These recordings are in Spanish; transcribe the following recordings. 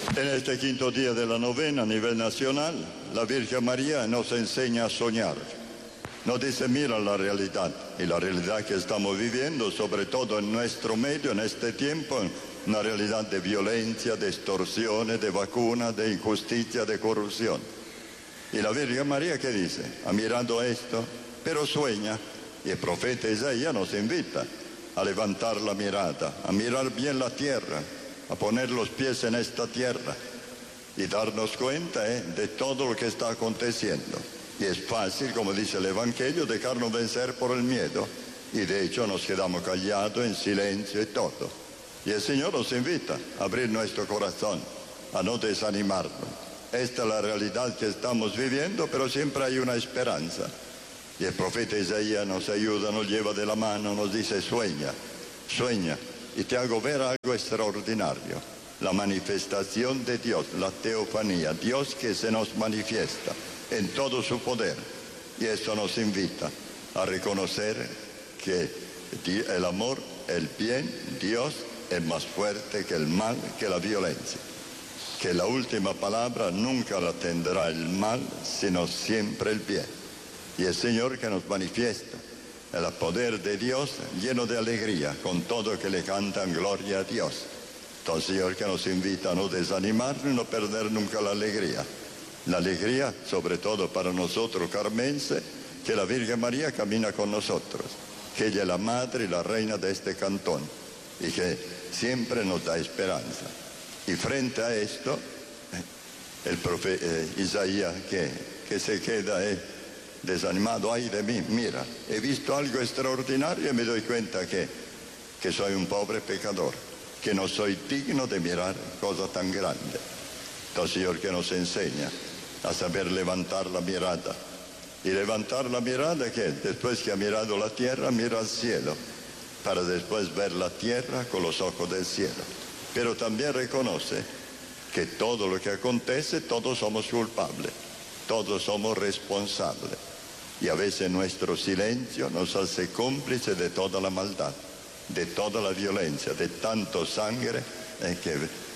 En este quinto día de la novena a nivel nacional, la Virgen María nos enseña a soñar. Nos dice, mira la realidad, y la realidad que estamos viviendo, sobre todo en nuestro medio, en este tiempo, una realidad de violencia, de extorsiones, de vacunas, de injusticia, de corrupción. Y la Virgen María, ¿qué dice? Ha mirado esto, pero sueña, y el profeta Isaías nos invita a levantar la mirada, a mirar bien la tierra, a poner los pies en esta tierra y darnos cuenta de todo lo que está aconteciendo. Y es fácil, como dice el Evangelio, dejarnos vencer por el miedo. Y de hecho nos quedamos callados, en silencio y todo. Y el Señor nos invita a abrir nuestro corazón, a no desanimarnos. Esta es la realidad que estamos viviendo, pero siempre hay una esperanza. Y el profeta Isaías nos ayuda, nos lleva de la mano, nos dice, sueña, sueña. Y te hago ver algo extraordinario, la manifestación de Dios, la teofanía, Dios que se nos manifiesta en todo su poder. Y esto nos invita a reconocer que el amor, el bien, Dios es más fuerte que el mal, que la violencia. Que la última palabra nunca la tendrá el mal, sino siempre el bien. Y el Señor que nos manifiesta el poder de Dios lleno de alegría, con todo que le cantan gloria a Dios. Entonces, Señor que nos invita a no desanimarnos y no perder nunca la alegría. La alegría, sobre todo para nosotros carmenses, que la Virgen María camina con nosotros, que ella es la madre y la reina de este cantón, y que siempre nos da esperanza. Y frente a esto, el profeta Isaías que se queda desanimado, ay de mí, mira, he visto algo extraordinario y me doy cuenta que soy un pobre pecador, que no soy digno de mirar cosas tan grandes. Entonces, Señor, que nos enseña a saber levantar la mirada. Y levantar la mirada, que después que ha mirado la tierra, mira al cielo, para después ver la tierra con los ojos del cielo. Pero también reconoce que todo lo que acontece, todos somos culpables, todos somos responsables. Y a veces nuestro silencio nos hace cómplices de toda la maldad, de toda la violencia, de tanto sangre que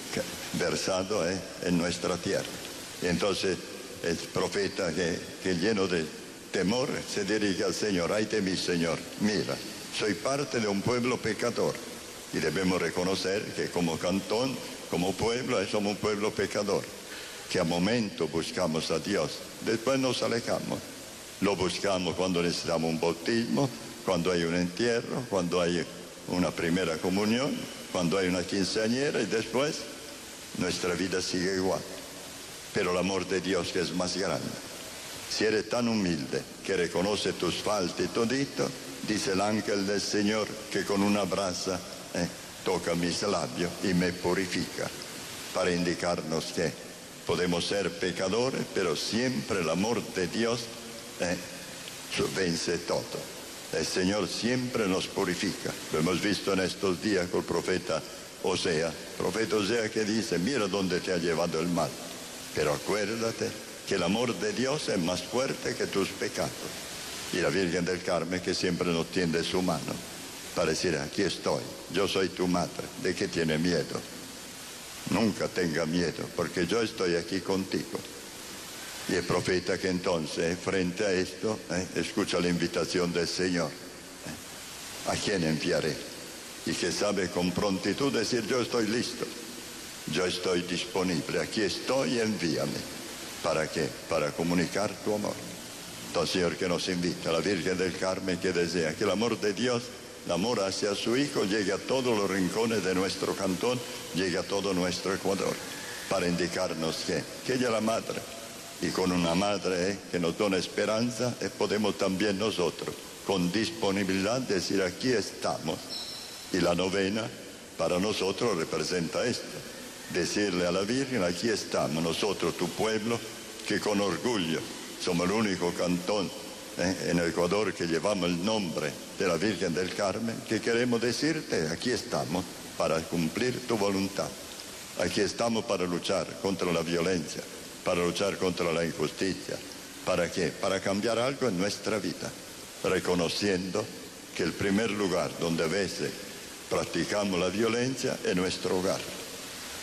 versado en nuestra tierra. Y entonces el profeta que lleno de temor se dirige al Señor, ay de mí, Señor, mira, soy parte de un pueblo pecador. Y debemos reconocer que como cantón, como pueblo, somos un pueblo pecador, que a momento buscamos a Dios, después nos alejamos. Lo buscamos cuando necesitamos un bautismo, cuando hay un entierro, cuando hay una primera comunión, cuando hay una quinceañera, y después nuestra vida sigue igual. Pero el amor de Dios, que es más grande, si eres tan humilde que reconoce tus faltas y todito, dice el ángel del Señor que con una brasa toca mis labios y me purifica, para indicarnos que podemos ser pecadores, pero siempre el amor de Dios vence todo. El Señor siempre nos purifica. Lo hemos visto en estos días con el profeta Osea. Profeta Osea que dice, mira dónde te ha llevado el mal, pero acuérdate que el amor de Dios es más fuerte que tus pecados. Y la Virgen del Carmen que siempre nos tiende su mano para decir, aquí estoy, yo soy tu madre, ¿de qué tiene miedo? Nunca tenga miedo, porque yo estoy aquí contigo. Y el profeta que entonces, frente a esto, escucha la invitación del Señor. ¿A quién enviaré? Y que sabe con prontitud decir, yo estoy listo, yo estoy disponible, aquí estoy, envíame. ¿Para qué? Para comunicar tu amor. Entonces, Señor, que nos invita, la Virgen del Carmen que desea que el amor de Dios, el amor hacia su Hijo, llegue a todos los rincones de nuestro cantón, llegue a todo nuestro Ecuador, para indicarnos que ella es la madre. Y con una madre que nos da esperanza, podemos también nosotros, con disponibilidad, decir, aquí estamos. Y la novena, para nosotros, representa esto. Decirle a la Virgen, aquí estamos, nosotros, tu pueblo, que con orgullo somos el único cantón en Ecuador que llevamos el nombre de la Virgen del Carmen, que queremos decirte, aquí estamos para cumplir tu voluntad. Aquí estamos para luchar contra la violencia, para luchar contra la injusticia. ¿Para qué? Para cambiar algo en nuestra vida, reconociendo que el primer lugar donde a veces practicamos la violencia es nuestro hogar.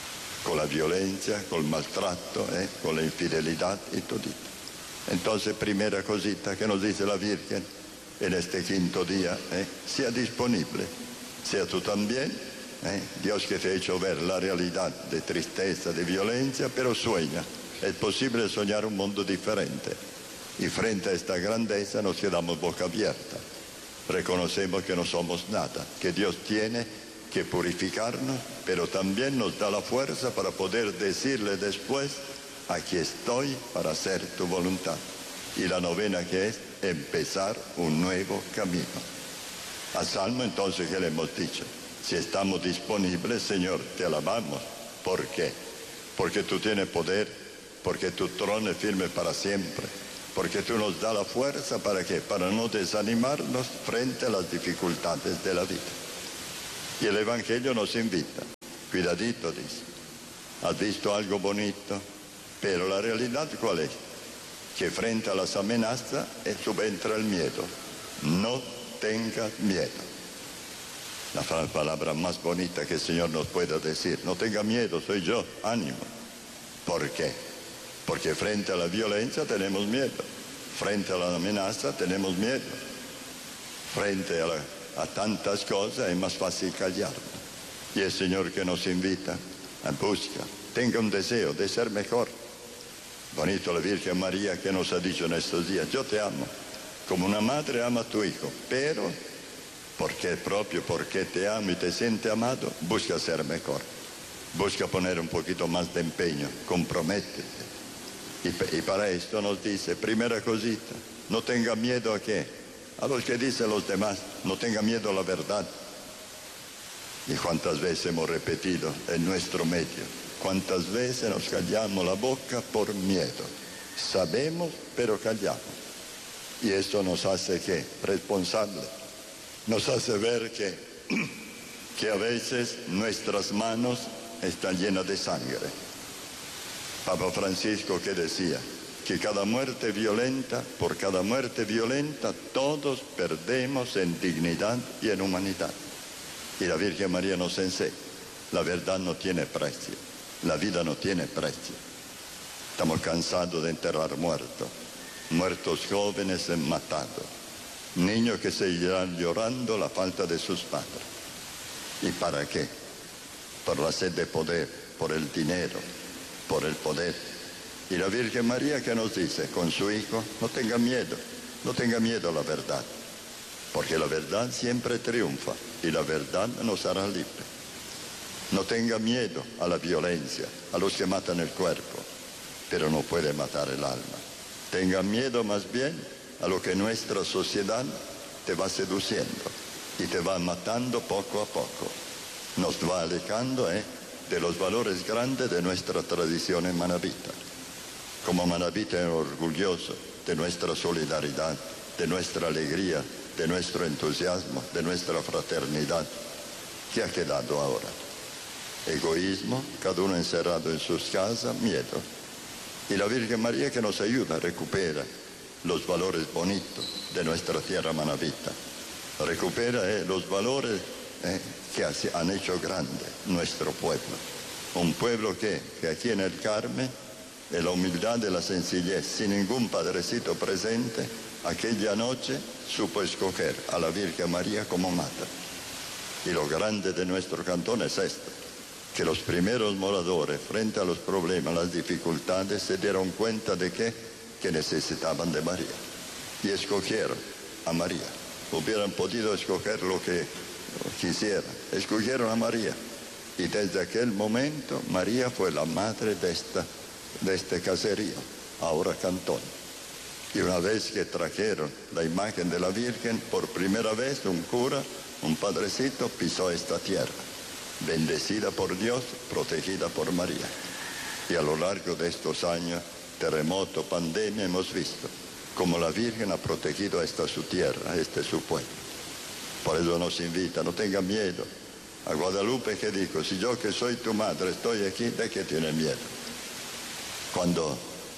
con la violencia, con el maltrato, con la infidelidad y todo. Entonces, primera cosita que nos dice la Virgen en este quinto día, sea disponible, sea tú también, Dios que te ha hecho ver la realidad de tristeza, de violencia, pero sueña, es posible soñar un mundo diferente. Y frente a esta grandeza nos quedamos boca abierta, reconocemos que no somos nada, que Dios tiene que purificarnos, pero también nos da la fuerza para poder decirle después: aquí estoy para hacer tu voluntad. Y la novena, que es empezar un nuevo camino. Al Salmo entonces, ¿qué le hemos dicho? Si estamos disponibles, Señor, te alabamos. ¿Por qué? Porque tú tienes poder, porque tu trono es firme para siempre, porque tú nos das la fuerza, ¿para qué? Para no desanimarnos frente a las dificultades de la vida. Y el Evangelio nos invita, cuidadito, dice, has visto algo bonito, pero la realidad ¿cuál es? Que frente a las amenazas subentra el miedo. No tengas miedo. La palabra más bonita que el Señor nos pueda decir: no tenga miedo, soy yo, ánimo. ¿Por qué? Porque frente a la violencia tenemos miedo, frente a la amenaza tenemos miedo, frente a tantas cosas es más fácil callarnos. Y el Señor que nos invita a buscar, tenga un deseo de ser mejor. Bonito la Virgen María que nos ha dicho en estos días: yo te amo, como una madre ama a tu hijo, pero porque te amo y te siente amado, busca ser mejor, busca poner un poquito más de empeño, comprométete. Y para esto nos dice, primera cosita, no tenga miedo a qué, a los que dicen los demás, no tenga miedo a la verdad. Y cuántas veces hemos repetido en nuestro medio, cuántas veces nos callamos la boca por miedo. Sabemos, pero callamos. Y esto nos hace ¿qué? Responsable. Nos hace ver que a veces nuestras manos están llenas de sangre. Papa Francisco que decía que cada muerte violenta, por cada muerte violenta, todos perdemos en dignidad y en humanidad. Y la Virgen María nos enseña, la verdad no tiene precio, la vida no tiene precio. Estamos cansados de enterrar muertos jóvenes matados, niños que seguirán llorando la falta de sus padres. ¿Y para qué? Por la sed de poder, por el dinero, por el poder. Y la Virgen María que nos dice con su Hijo: no tenga miedo a la verdad, porque la verdad siempre triunfa y la verdad nos hará libres. No tenga miedo a la violencia, a los que matan el cuerpo, pero no puede matar el alma. Tenga miedo más bien a lo que nuestra sociedad te va seduciendo y te va matando poco a poco. Nos va alejando de los valores grandes de nuestra tradición manabita. Como manabita es orgulloso de nuestra solidaridad, de nuestra alegría, de nuestro entusiasmo, de nuestra fraternidad. ¿Qué ha quedado ahora? Egoísmo, cada uno encerrado en sus casas, miedo. Y la Virgen María que nos ayuda, recupera los valores bonitos de nuestra tierra manabita. Recupera los valores que han hecho grande nuestro pueblo. Un pueblo que aquí en el Carmen, en la humildad y la sencillez, sin ningún padrecito presente, aquella noche supo escoger a la Virgen María como madre. Y lo grande de nuestro cantón es esto, que los primeros moradores, frente a los problemas, las dificultades, se dieron cuenta de que necesitaban de María. Y escogieron a María. Hubieran podido escoger lo que quisieran. Escogieron a María. Y desde aquel momento, María fue la madre de este caserío, ahora cantón. Y una vez que trajeron la imagen de la Virgen, por primera vez un cura, un padrecito, pisó esta tierra, bendecida por Dios, protegida por María. Y a lo largo de estos años, terremoto, pandemia, hemos visto cómo la Virgen ha protegido esta su tierra, este su pueblo. Por eso nos invita, no tenga miedo. A Guadalupe que dijo, si yo que soy tu madre estoy aquí, ¿de qué tiene miedo? Cuando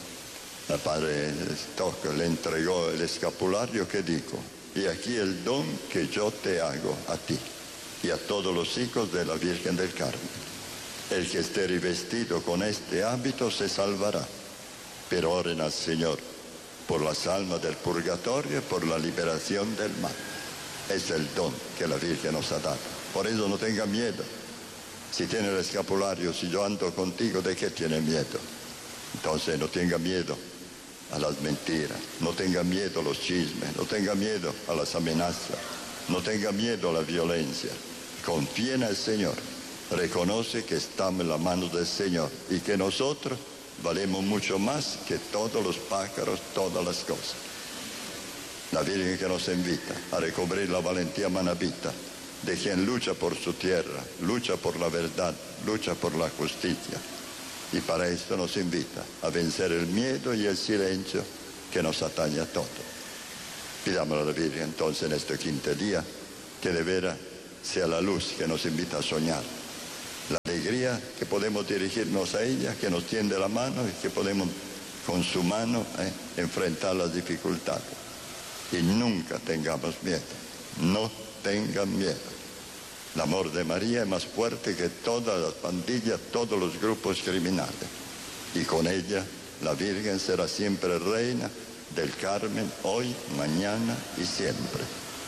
el padre Stock le entregó el escapulario, ¿qué dijo? Y aquí el don que yo te hago a ti y a todos los hijos de la Virgen del Carmen. El que esté revestido con este hábito se salvará. Pero oren al Señor por las almas del purgatorio y por la liberación del mal. Es el don que la Virgen nos ha dado. Por eso no tenga miedo. Si tiene el escapulario, si yo ando contigo, ¿de qué tiene miedo? Entonces no tenga miedo a las mentiras, no tenga miedo a los chismes, no tenga miedo a las amenazas, no tenga miedo a la violencia. Confía en el Señor, reconoce que estamos en la mano del Señor y que nosotros valemos mucho más que todos los pájaros, todas las cosas. La Virgen que nos invita a recobrar la valentía manabita de quien lucha por su tierra, lucha por la verdad, lucha por la justicia. Y para esto nos invita a vencer el miedo y el silencio que nos atañe a todo. Pidámosle a la Virgen entonces en este quinto día que de veras sea la luz que nos invita a soñar. La alegría que podemos dirigirnos a ella, que nos tiende la mano y que podemos con su mano enfrentar las dificultades. Y nunca tengamos miedo, no tengan miedo. El amor de María es más fuerte que todas las pandillas, todos los grupos criminales. Y con ella la Virgen será siempre reina del Carmen, hoy, mañana y siempre.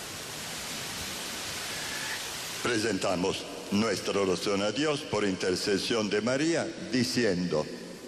Presentamos nuestra oración a Dios por intercesión de María, diciendo: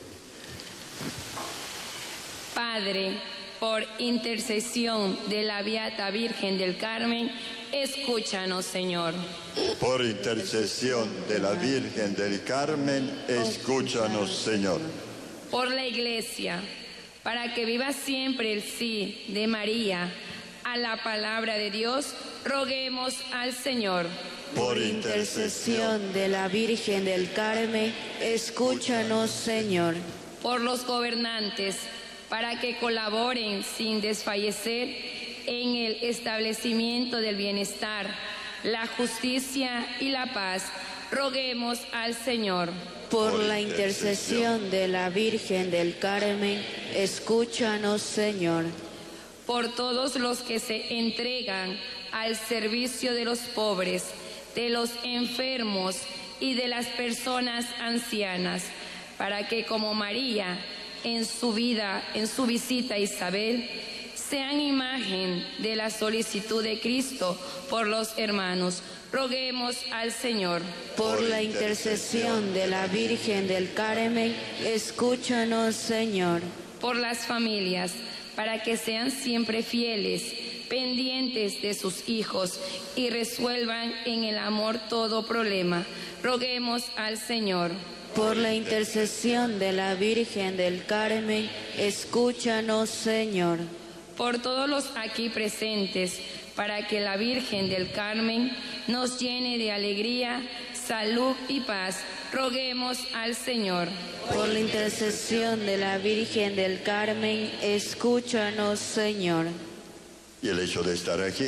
Padre, por intercesión de la Beata Virgen del Carmen, escúchanos, Señor. Por intercesión de la Virgen del Carmen, escúchanos, Señor. Por la Iglesia, para que viva siempre el sí de María a la palabra de Dios, roguemos al Señor. Por intercesión de la Virgen del Carmen, escúchanos, Señor. Por los gobernantes, para que colaboren sin desfallecer en el establecimiento del bienestar, la justicia y la paz, roguemos al Señor. Por la intercesión de la Virgen del Carmen, escúchanos, Señor. Por todos los que se entregan al servicio de los pobres, de los enfermos y de las personas ancianas, para que como María, en su visita a Isabel, sean imagen de la solicitud de Cristo por los hermanos. Roguemos al Señor. Por la intercesión de la Virgen del Carmen, escúchanos, Señor. Por las familias, para que sean siempre fieles, pendientes de sus hijos y resuelvan en el amor todo problema. Roguemos al Señor. Por la intercesión de la Virgen del Carmen, escúchanos, Señor. Por todos los aquí presentes, para que la Virgen del Carmen nos llene de alegría, salud y paz, roguemos al Señor. Por la intercesión de la Virgen del Carmen, escúchanos, Señor. Y el hecho de estar aquí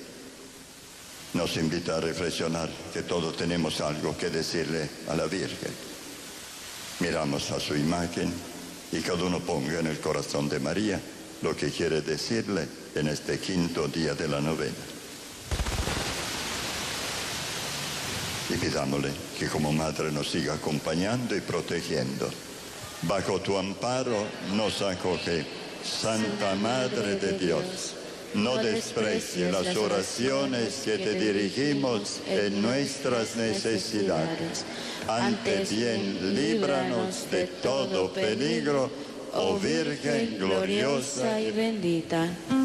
nos invita a reflexionar que todos tenemos algo que decirle a la Virgen. Miramos a su imagen y cada uno ponga en el corazón de María lo que quiere decirle en este quinto día de la novena. Y pidámosle que como Madre nos siga acompañando y protegiendo. Bajo tu amparo nos acoge, Santa Madre de Dios. No desprecies las oraciones que te dirigimos en nuestras necesidades. Antes bien, líbranos de todo peligro, oh Virgen gloriosa y bendita.